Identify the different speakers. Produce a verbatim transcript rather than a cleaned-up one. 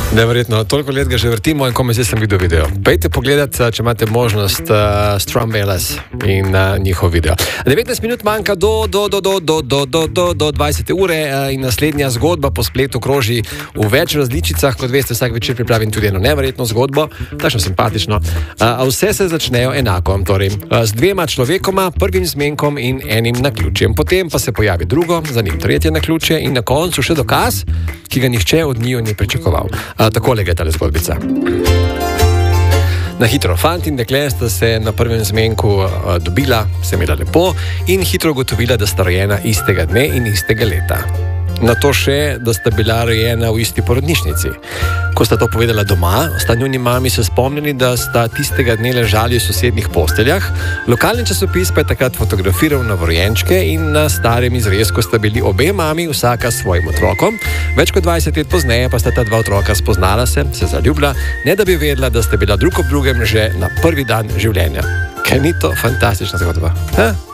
Speaker 1: Neverjetno, toliko let ga že vrtimo in komaj zdaj sem videl video. Pejte pogledat, če imate možnost, uh, Strum Velas in uh, njihov video. devetnajst minut manjka do, do, do, do, do, do, do, do, do dvajsete ure uh, in naslednja zgodba po spletu kroži v več različicah. Kot veste, vsak večer pripravim tudi eno neverjetno zgodbo, takšno simpatično. Uh, vse se začnejo enako, torej uh, z dvema človekoma, prvim zmenkom in enim naključjem. Potem pa se pojavi drugo, za njim tretje naključje in na koncu še dokaz, ki ga nihče od njiju ni pričakoval. Uh, takole je tale zgodbica. Na hitro, fant in dekle sta se na prvem zmenku uh, dobila, se imela lepo in hitro ugotovila, da sta rojena istega dne in istega leta. Na to še, da sta bila rojena v isti porodnišnici. Ko sta to povedala doma, sta njuni mami se spomnili, da sta tistega dne ležali v sosednjih posteljah. Lokalni časopis pa je takrat fotografiral novorojenčke in na starem izrezku sta bili obe mami, vsaka s svojim otrokom. Več kot dvajset let pozneje pa sta ta dva otroka spoznala se, se zaljubila, ne da bi vedela, da sta bila drug ob drugem že na prvi dan življenja. Kaj ni to fantastična zgodba? Ha?